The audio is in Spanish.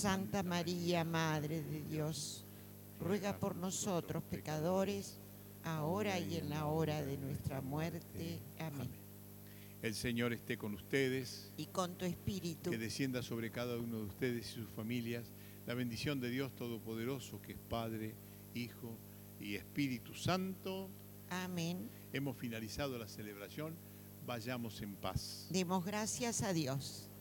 Santa María, Madre de Dios, ruega por nosotros pecadores, ahora y en la hora de nuestra muerte. Amén. El Señor esté con ustedes. Y con tu espíritu. Que descienda sobre cada uno de ustedes y sus familias la bendición de Dios Todopoderoso, que es Padre, Hijo y Espíritu Santo. Amén. Hemos finalizado la celebración. Vayamos en paz. Demos gracias a Dios.